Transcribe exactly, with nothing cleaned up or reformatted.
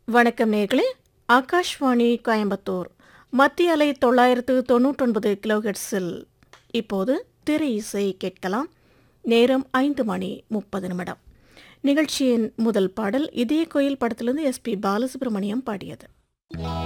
வணக்கம் நேர்களே. ஆகாஷ்வாணி கோயம்புத்தூர் மத்திய அலை தொள்ளாயிரத்து தொன்னூற்றொன்பது கிலோஹெர்ட்ஸில் இப்போது திரை இசை கேட்கலாம். நேரம் ஐந்து மணி முப்பது நிமிடம். நிகழ்ச்சியின் முதல் பாடல் இதய கோயில் படத்திலிருந்து எஸ் பி பாலசுப்ரமணியம் பாடியது.